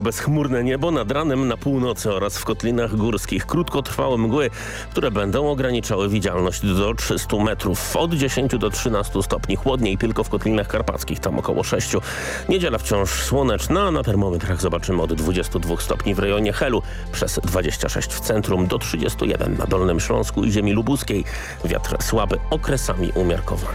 Bezchmurne niebo nad ranem na północy oraz w kotlinach górskich. Krótkotrwałe mgły, które będą ograniczały widzialność do 300 metrów. Od 10 do 13 stopni chłodniej tylko w kotlinach karpackich, tam około 6. Niedziela wciąż słoneczna, a na termometrach zobaczymy od 22 stopni w rejonie Helu, przez 26 w centrum, do 31 na Dolnym Śląsku i ziemi lubuskiej. Wiatr słaby, okresami umiarkowany.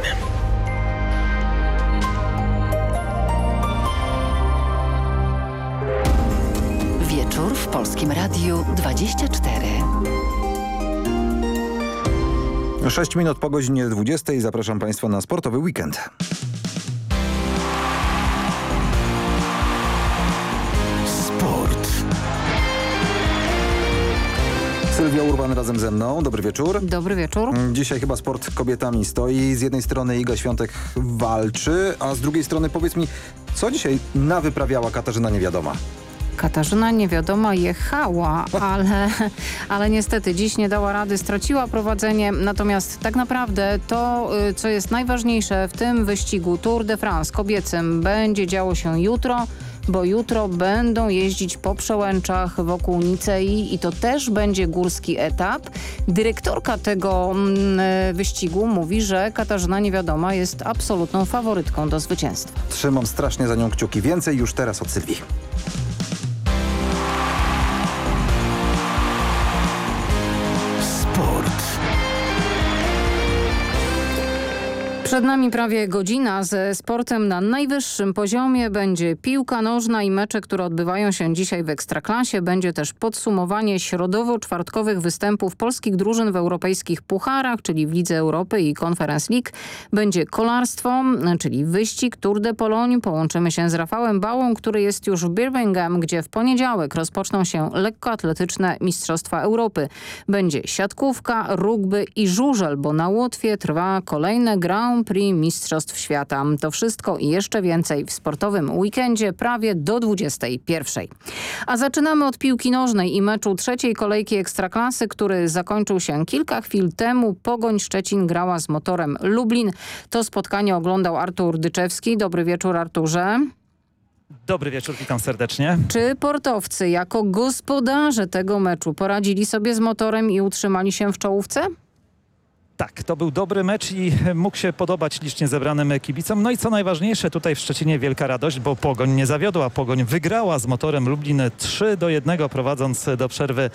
Wieczór w Polskim Radiu 24. 6 minut po godzinie 20. Zapraszam Państwa na sportowy weekend. Sport. Sylwia Urban razem ze mną. Dobry wieczór. Dobry wieczór. Dzisiaj chyba sport kobietami stoi. Z jednej strony Iga Świątek walczy, a z drugiej strony powiedz mi, co dzisiaj nawyprawiała Katarzyna Niewiadoma? Katarzyna Niewiadoma jechała, ale niestety dziś nie dała rady, straciła prowadzenie. Natomiast tak naprawdę to, co jest najważniejsze w tym wyścigu Tour de France kobiecym, będzie działo się jutro, bo jutro będą jeździć po przełęczach wokół Nicei i to też będzie górski etap. Dyrektorka tego wyścigu mówi, że Katarzyna Niewiadoma jest absolutną faworytką do zwycięstwa. Trzymam strasznie za nią kciuki. Więcej już teraz od Sylwii. Przed nami prawie godzina ze sportem na najwyższym poziomie. Będzie piłka nożna i mecze, które odbywają się dzisiaj w Ekstraklasie. Będzie też podsumowanie środowo-czwartkowych występów polskich drużyn w europejskich pucharach, czyli w Lidze Europy i Conference League. Będzie kolarstwo, czyli wyścig Tour de Pologne. Połączymy się z Rafałem Bałą, który jest już w Birmingham, gdzie w poniedziałek rozpoczną się lekkoatletyczne Mistrzostwa Europy. Będzie siatkówka, rugby i żużel, bo na Łotwie trwa kolejne Grand Prix Mistrzostw Świata. To wszystko i jeszcze więcej w sportowym weekendzie prawie do 21. A zaczynamy od piłki nożnej i meczu trzeciej kolejki Ekstraklasy, który zakończył się kilka chwil temu. Pogoń Szczecin grała z Motorem Lublin. To spotkanie oglądał Artur Dyczewski. Dobry wieczór, Arturze. Dobry wieczór, witam serdecznie. Czy portowcy jako gospodarze tego meczu poradzili sobie z Motorem i utrzymali się w czołówce? Tak, to był dobry mecz i mógł się podobać licznie zebranym kibicom. No i co najważniejsze, tutaj w Szczecinie wielka radość, bo Pogoń nie zawiodła. Pogoń wygrała z Motorem Lublin 3-1, prowadząc do przerwy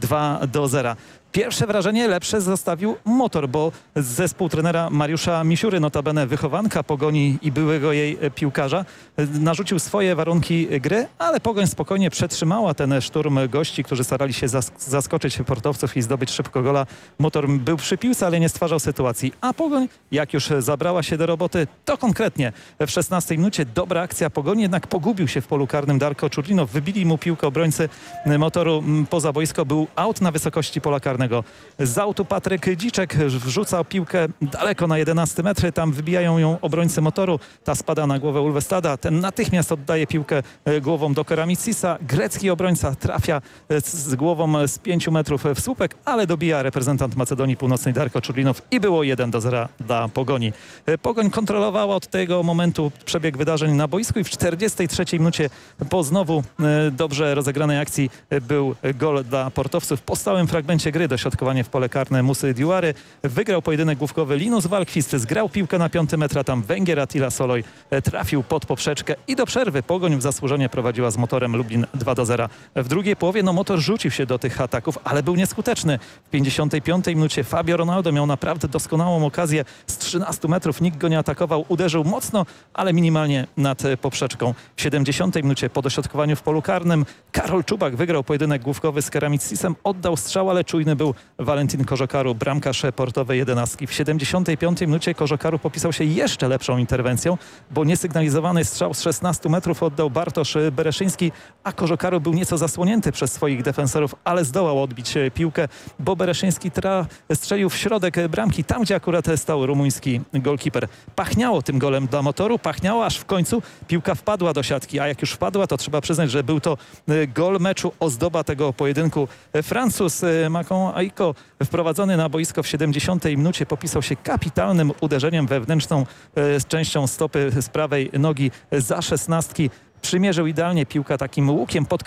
2-0. Pierwsze wrażenie lepsze zostawił Motor, bo zespół trenera Mariusza Misiury, notabene wychowanka Pogoni i byłego jej piłkarza, narzucił swoje warunki gry, ale Pogoń spokojnie przetrzymała ten szturm gości, którzy starali się zaskoczyć portowców i zdobyć szybko gola. Motor był przy piłce, ale nie stwarzał sytuacji. A Pogoń, jak już zabrała się do roboty, to konkretnie w 16 minucie dobra akcja Pogoni, jednak pogubił się w polu karnym Darko Czurlinow. Wybili mu piłkę obrońcy Motoru poza boisko. Był aut na wysokości pola karnego. Z autu Patryk Dziczek wrzucał piłkę daleko na 11 metry. Tam wybijają ją obrońcy Motoru. Ta spada na głowę Ulvestada. Ten natychmiast oddaje piłkę głową do Keramicisa. Grecki obrońca trafia z głową z 5 metrów w słupek, ale dobija reprezentant Macedonii Północnej Darko Czurlinow i było 1-0 dla Pogoni. Pogoń kontrolowała od tego momentu przebieg wydarzeń na boisku i w 43 minucie po znowu dobrze rozegranej akcji był gol dla portowców. Po stałym fragmencie gry dośrodkowanie w pole karne Musy Diuary. Wygrał pojedynek główkowy Linus Walkwist. Zgrał piłkę na 5 metra. Tam Węgier Attila Soloj trafił pod poprzeczkę i do przerwy Pogoń w zasłużenie prowadziła z Motorem Lublin 2-0. W drugiej połowie Motor rzucił się do tych ataków, ale był nieskuteczny. W 55 minucie Fabio Ronaldo miał naprawdę doskonałą okazję. Z 13 metrów nikt go nie atakował. Uderzył mocno, ale minimalnie nad poprzeczką. W 70 minucie po dośrodkowaniu w polu karnym Karol Czubak wygrał pojedynek główkowy z Keramicisem. Oddał strzał, ale czujny był Valentin Kożokaru, bramkarz portowej 11. W 75 minucie Kożokaru popisał się jeszcze lepszą interwencją, bo niesygnalizowany strzał z 16 metrów oddał Bartosz Bereszyński, a Kożokaru był nieco zasłonięty przez swoich defensorów, ale zdołał odbić piłkę, bo Bereszyński strzelił w środek bramki, tam gdzie akurat stał rumuński golkiper. Pachniało tym golem dla Motoru, pachniało, aż w końcu piłka wpadła do siatki, a jak już wpadła, to trzeba przyznać, że był to gol meczu, ozdoba tego pojedynku. Francuz Macon Aiko, wprowadzony na boisko w 70 minucie, popisał się kapitalnym uderzeniem wewnętrzną z częścią stopy z prawej nogi za 16. Przymierzył idealnie piłkę takim łukiem pod